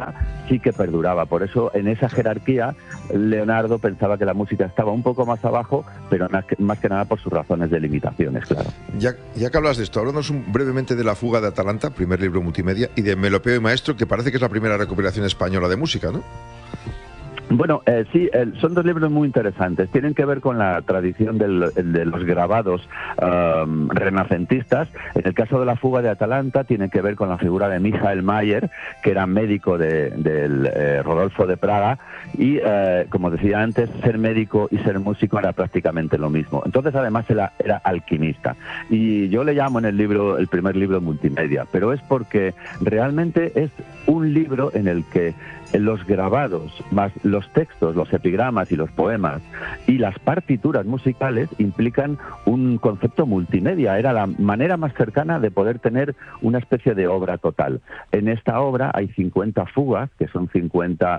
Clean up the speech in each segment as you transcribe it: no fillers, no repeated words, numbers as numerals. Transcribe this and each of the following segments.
música sí que perduraba. Por eso, en esa jerarquía, Leonardo pensaba que la música estaba un poco más abajo, pero más que nada por sus razones de limitaciones, claro. Ya que hablas de esto, háblanos brevemente de La fuga de Atalanta, primer libro multimedia, y de Melopeo y Maestro, que parece que es la primera recopilación española de música, ¿no? Bueno, sí, son dos libros muy interesantes. Tienen que ver con la tradición de los grabados renacentistas. En el caso de La fuga de Atalanta tiene que ver con la figura de Michael Mayer, que era médico del Rodolfo de Praga, y como decía antes, ser médico y ser músico era prácticamente lo mismo. Entonces, además, era alquimista. Y yo le llamo en el libro el primer libro multimedia, pero es porque realmente es un libro en el que los grabados, más los textos, los epigramas y los poemas y las partituras musicales implican un concepto multimedia. Era la manera más cercana de poder tener una especie de obra total. En esta obra hay 50 fugas, que son 50,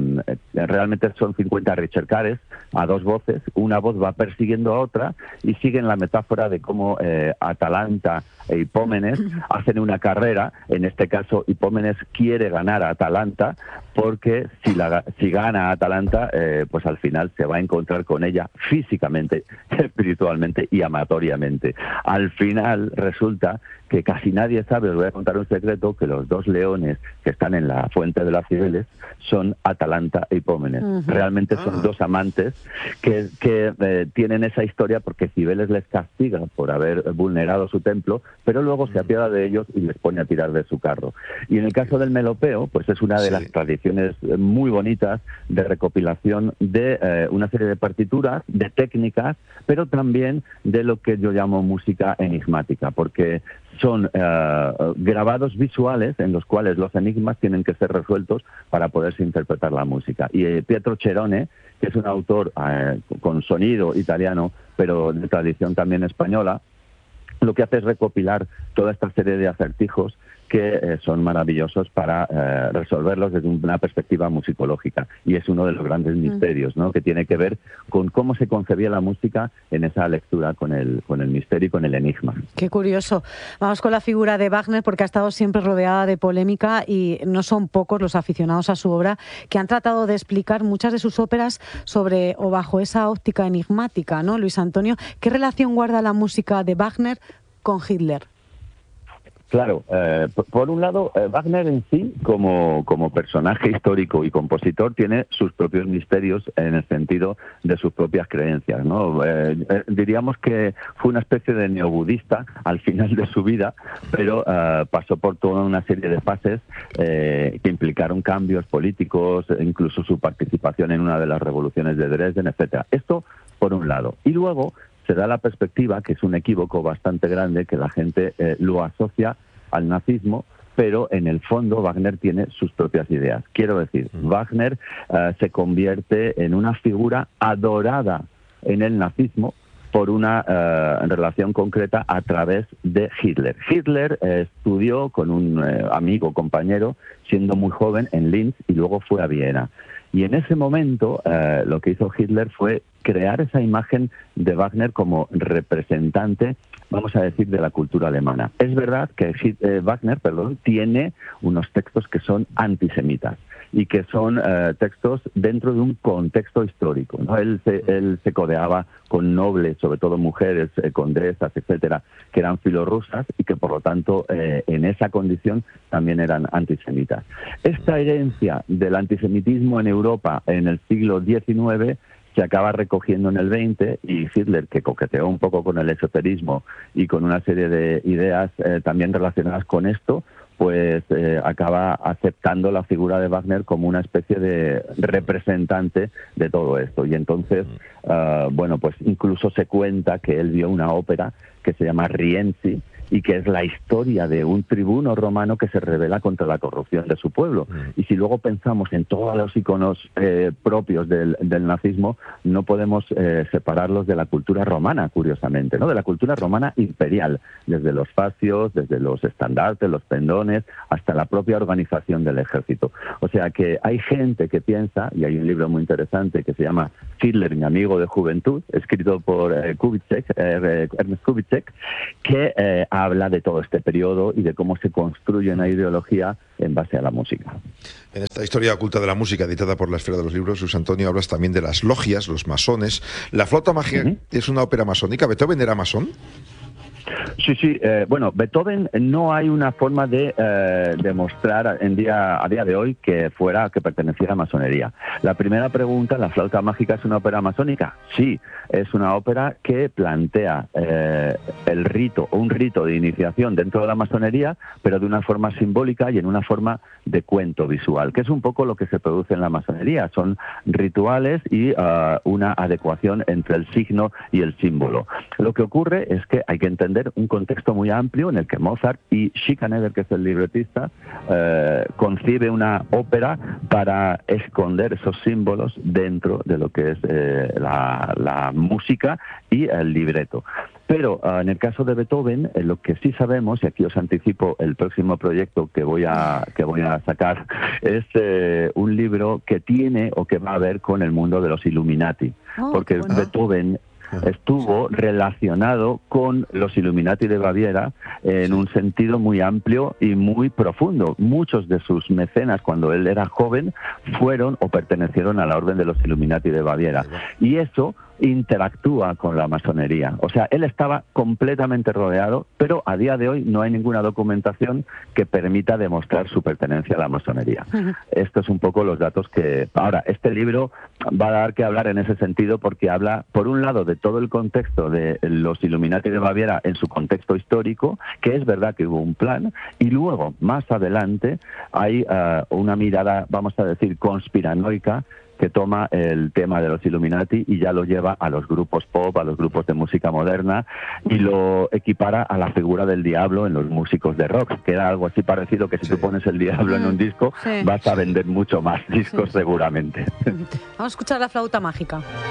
realmente son 50 ricercares a dos voces. Una voz va persiguiendo a otra y siguen la metáfora de cómo Atalanta e Hipómenes hacen una carrera. En este caso, Hipómenes quiere ganar a Atalanta, porque si gana a Atalanta, pues al final se va a encontrar con ella físicamente, espiritualmente y amatoriamente. Al final resulta que casi nadie sabe, os voy a contar un secreto, que los dos leones que están en la fuente de las Cibeles son Atalanta e Hipómenes. Realmente son dos amantes que tienen esa historia porque Cibeles les castiga por haber vulnerado su templo, pero luego se apiada de ellos y les pone a tirar de su carro. Y en el caso del Melopeo, pues es una de las tradiciones muy bonitas de recopilación de una serie de partituras, de técnicas, pero también de lo que yo llamo música enigmática, porque son grabados visuales en los cuales los enigmas tienen que ser resueltos para poderse interpretar la música. Y Pietro Cherone, que es un autor con sonido italiano, pero de tradición también española, lo que hace es recopilar toda esta serie de acertijos que son maravillosos para resolverlos desde una perspectiva musicológica. Y es uno de los grandes misterios, ¿no?, que tiene que ver con cómo se concebía la música en esa lectura con el misterio y con el enigma. Qué curioso. Vamos con la figura de Wagner, porque ha estado siempre rodeada de polémica y no son pocos los aficionados a su obra que han tratado de explicar muchas de sus óperas sobre o bajo esa óptica enigmática, ¿no? Luis Antonio, ¿qué relación guarda la música de Wagner con Hitler? Claro, por un lado, Wagner en sí, como personaje histórico y compositor, tiene sus propios misterios en el sentido de sus propias creencias, ¿no? Diríamos que fue una especie de neobudista al final de su vida, pero pasó por toda una serie de fases que implicaron cambios políticos, incluso su participación en una de las revoluciones de Dresden, etcétera. Esto por un lado. Y luego se da la perspectiva, que es un equívoco bastante grande, que la gente lo asocia al nazismo, pero en el fondo Wagner tiene sus propias ideas. Quiero decir, Wagner se convierte en una figura adorada en el nazismo por una relación concreta a través de Hitler. Hitler estudió con un amigo, compañero, siendo muy joven en Linz y luego fue a Viena. Y en ese momento lo que hizo Hitler fue crear esa imagen de Wagner como representante, vamos a decir, de la cultura alemana. Es verdad que Wagner tiene unos textos que son antisemitas y que son textos dentro de un contexto histórico, ¿no? Él se codeaba con nobles, sobre todo mujeres, condesas, etcétera, que eran filorrusas y que por lo tanto en esa condición también eran antisemitas. Esta herencia del antisemitismo en Europa en el siglo XIX se acaba recogiendo en el XX, y Hitler, que coqueteó un poco con el esoterismo y con una serie de ideas también relacionadas con esto, pues acaba aceptando la figura de Wagner como una especie de representante de todo esto. Y entonces, bueno, pues incluso se cuenta que él vio una ópera que se llama Rienzi, y que es la historia de un tribuno romano que se rebela contra la corrupción de su pueblo. Y si luego pensamos en todos los iconos propios del nazismo, no podemos separarlos de la cultura romana, curiosamente, ¿no? De la cultura romana imperial, desde los fascios, desde los estandartes, los pendones, hasta la propia organización del ejército. O sea que hay gente que piensa, y hay un libro muy interesante que se llama Hitler, mi amigo de juventud, escrito por Ernest Kubitschek, que habla de todo este periodo y de cómo se construye una ideología en base a la música. En esta historia oculta de la música, editada por La Esfera de los Libros, Luis Antonio, hablas también de las logias, los masones. La flauta mágica es una ópera masónica. ¿Beethoven era masón? Sí. Bueno, Beethoven no hay una forma de demostrar a día de hoy que perteneciera a masonería. La primera pregunta, ¿la flauta mágica es una ópera masónica? Sí, es una ópera que plantea un rito de iniciación dentro de la masonería, pero de una forma simbólica y en una forma de cuento visual, que es un poco lo que se produce en la masonería. Son rituales y una adecuación entre el signo y el símbolo. Lo que ocurre es que hay que entender un contexto muy amplio en el que Mozart y Schikaneder, que es el libretista, concibe una ópera para esconder esos símbolos dentro de lo que es la música y el libreto. Pero en el caso de Beethoven, lo que sí sabemos, y aquí os anticipo el próximo proyecto que voy a sacar, es un libro que tiene o que va a ver con el mundo de los Illuminati, porque Beethoven estuvo relacionado con los Illuminati de Baviera en un sentido muy amplio y muy profundo. Muchos de sus mecenas, cuando él era joven, fueron o pertenecieron a la orden de los Illuminati de Baviera. Y eso interactúa con la masonería. O sea, él estaba completamente rodeado, pero a día de hoy no hay ninguna documentación que permita demostrar su pertenencia a la masonería. Estos es un poco los datos que... Ahora, este libro va a dar que hablar en ese sentido porque habla, por un lado, de todo el contexto de los Illuminati de Baviera en su contexto histórico, que es verdad que hubo un plan, y luego, más adelante, hay una mirada, vamos a decir, conspiranoica, que toma el tema de los Illuminati y ya lo lleva a los grupos pop, a los grupos de música moderna, y lo equipara a la figura del diablo en los músicos de rock, que era algo así parecido que si tú pones el diablo en un disco, vas a vender mucho más discos seguramente. Vamos a escuchar la flauta mágica.